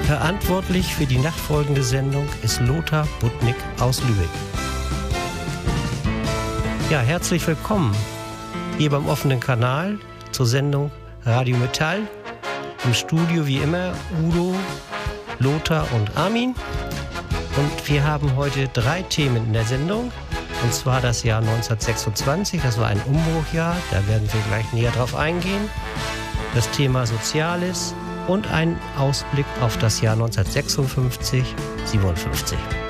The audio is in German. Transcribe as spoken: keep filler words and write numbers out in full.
Verantwortlich für die nachfolgende Sendung ist Lothar Budnick aus Lübeck. Ja, herzlich willkommen hier beim offenen Kanal zur Sendung Radio Metall. Im Studio wie immer Udo, Lothar und Armin. Und wir haben heute drei Themen in der Sendung. Und zwar das Jahr neunzehnhundertsechsundzwanzig, das war ein Umbruchjahr, da werden wir gleich näher drauf eingehen. Das Thema Soziales und ein Ausblick auf das Jahr neunzehnhundertsechsundfünfzig, siebenundfünfzig.